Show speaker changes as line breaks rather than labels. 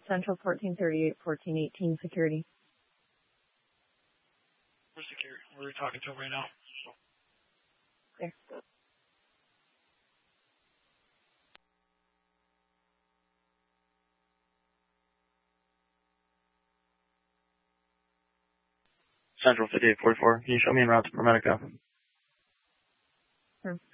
Central 1438, 1418 security.
We're secure. We're talking to him right now.
Clear.
Central 5844, can you show me en route to ProMedica?
Sure.